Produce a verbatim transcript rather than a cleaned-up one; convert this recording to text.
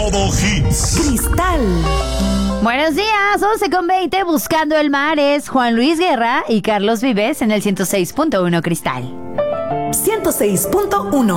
Todo hits. Cristal. Buenos días, once con veinte, Buscando el Mar es Juan Luis Guerra y Carlos Vives en el ciento seis punto uno Cristal. ciento seis punto uno.